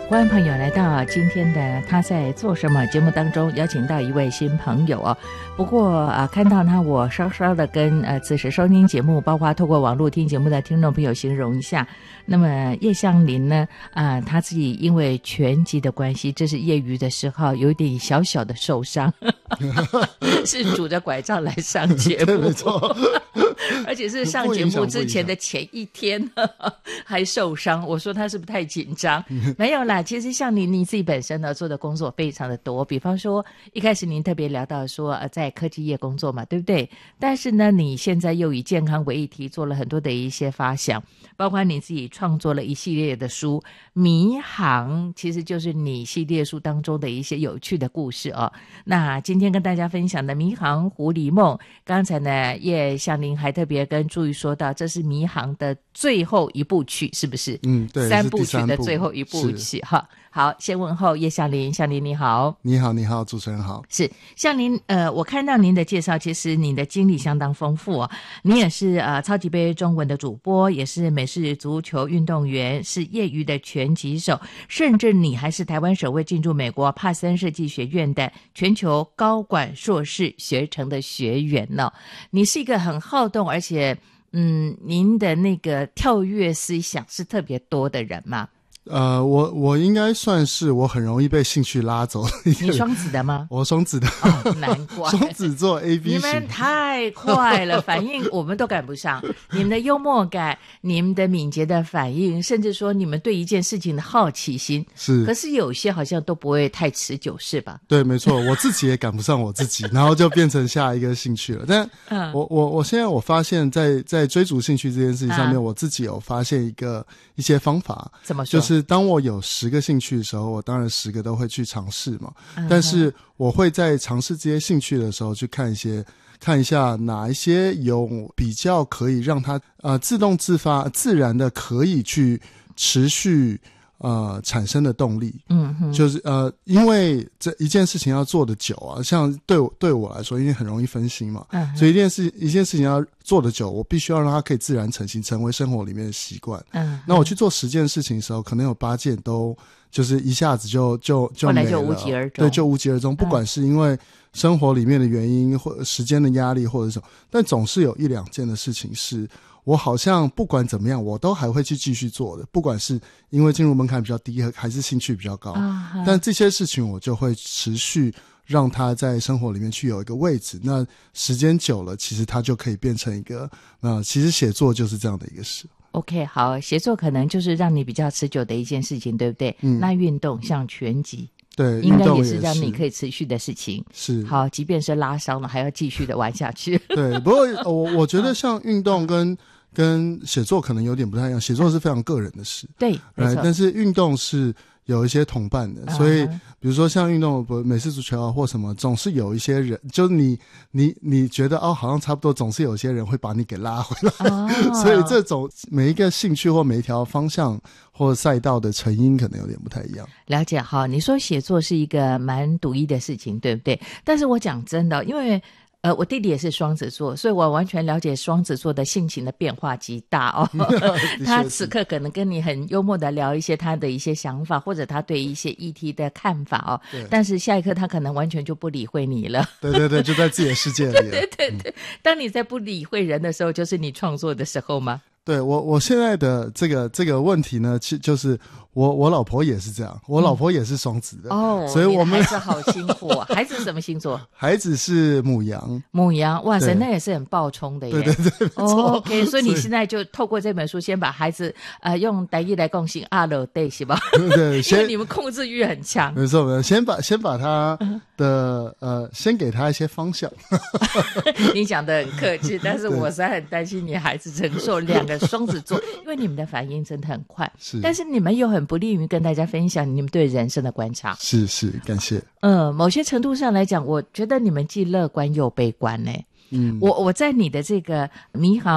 观众朋友，来到今天的他在做什么节目当中，邀请到一位新朋友哦。不过看到他，我稍稍的跟此时收听节目，包括透过网络听节目的听众朋友形容一下。那么叶湘琳呢，他自己因为拳击的关系，这是业余的时候有点小小的受伤，是拄着拐杖来上节目， 没错。 而且是上节目之前的前一天还受伤，我说他是不是太紧张？没有啦，其实像你自己本身呢做的工作非常的多，比方说一开始您特别聊到说在科技业工作嘛，对不对？但是呢你现在又以健康为议题做了很多的一些发想，包括你自己创作了一系列的书，迷航其实就是你系列书当中的一些有趣的故事哦。那今天跟大家分享的迷航狐狸梦，刚才呢叶湘琳还特别跟注意说到，这是迷航的最后一部曲，是不是？ 对 ，3部曲的最后一部曲哈。好，先问候叶湘琳，湘琳你好。 你好，你好，主持人好。 是湘琳，我看到您的介绍，其实你的经历相当丰富哦。你也是超级杯中文的主播，也是美式足球运动员，是业余的拳击手，甚至你还是台湾首位进入美国帕森设计学院的全球高管硕士学程的学员呢。你是一个很好动，而且您的那个跳跃思想是特别多的人吗？ 我应该算是我很容易被兴趣拉走的一个人。 你双子的吗？ 我双子的。 哦，难怪。 双子座 AB 型。 你们太快了，反应我们都赶不上。你们的幽默感，你们的敏捷的反应，甚至说你们对一件事情的好奇心， 是。 可是有些好像都不会太持久，是吧？ 对，没错，我自己也赶不上我自己，然后就变成下一个兴趣了。但我现在我发现在追逐兴趣这件事情上面，我自己有发现一些方法。 怎么说？ 就是当我有10个兴趣的时候，我当然10个都会去尝试嘛。但是我会在尝试这些兴趣的时候去看一下哪一些有比较可以让它自动自发自然的可以去持续产生的动力。就是因为这一件事情要做的久啊，像对我来说因为很容易分心嘛，所以一件事情要做的久，我必须要让它可以自然成型，成为生活里面的习惯。那我去做10件事情的时候，可能有8件都就是一下子就没了， 后来就无疾而终。 对，就无疾而终。不管是因为生活里面的原因或时间的压力或者什么，但总是有1-2件的事情是我好像不管怎么样我都还会去继续做的，不管是因为进入门槛比较低还是兴趣比较高，但这些事情我就会持续让它在生活里面去有一个位置。那时间久了，其实它就可以变成一个其实写作就是这样的一个事。 OK， 好，写作可能就是让你比较持久的一件事情，对不对？那运动像拳击， 对， 应该也是让你可以持续的事情。 是， 好，即便是拉伤了，还要继续的玩下去。 对，不过我觉得像运动跟写作可能有点不太一样，写作是非常个人的事， 对，没错。 但是运动是有一些同伴的，所以比如说像运动美式足球啊或什么，总是有一些人，就是你觉得好像差不多，总是有一些人会把你给拉回来。所以这种每一个兴趣或每一条方向或赛道的成因可能有点不太一样。 了解。好，你说写作是一个蛮独一的事情，对不对？但是我讲真的，因为我弟弟也是双子座，所以我完全了解双子座的性情的变化极大哦。他此刻可能跟你很幽默的聊一些他的一些想法，或者他对一些议题的看法哦。但是下一刻他可能完全就不理会你了。 对，就在自己的世界里了。 对。当你在不理会人的时候，就是你创作的时候吗？ 对，我现在的这个问题呢，就是我老婆也是这样，我老婆也是双子的所以我们孩子好辛苦啊。孩子是什么星座？ 孩子是牡羊。 牡羊，哇塞，那也是很爆冲的耶。 对，没错。 OK， 所以你现在就透过这本书，先把孩子用台语来共行阿罗对是吧？ 对， 因为你们控制欲很强。 没错，先把他的先给他一些方向。 你讲得很客气，但是我实在很担心你孩子承受2个双子座，因为你们的反应真的很快，但是你们又很不利于跟大家分享你们对人生的观察。 是，感谢。 某些程度上来讲，我觉得你们既乐观又悲观呢。我在你的这个迷航